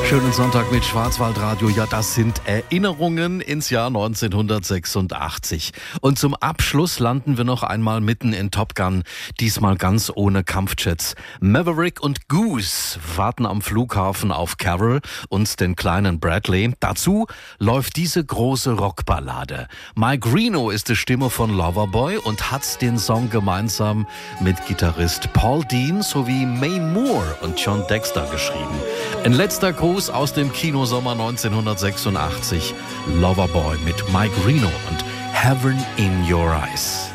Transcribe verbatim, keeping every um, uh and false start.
Schönen Sonntag mit Schwarzwaldradio. Ja, das sind Erinnerungen ins Jahr neunzehnhundertsechsundachtzig. Und zum Abschluss landen wir noch einmal mitten in Top Gun, diesmal ganz ohne Kampfjets. Maverick und Goose warten am Flughafen auf Carol und den kleinen Bradley. Dazu läuft diese große Rockballade. Mike Reno ist die Stimme von Loverboy und hat den Song gemeinsam mit Gitarrist Paul Dean sowie May Moore und John Dexter geschrieben. Ein letzter Gruß aus dem Kinosommer neunzehnhundertsechsundachtzig. Loverboy mit Mike Reno und Heaven in Your Eyes.